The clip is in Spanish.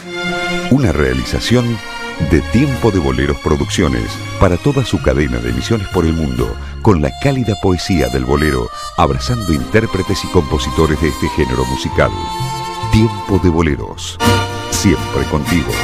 Una realización de Tiempo de Boleros Producciones para toda su cadena de emisiones por el mundo, con la cálida poesía del bolero, abrazando intérpretes y compositores de este género musical. Tiempo de Boleros, siempre contigo.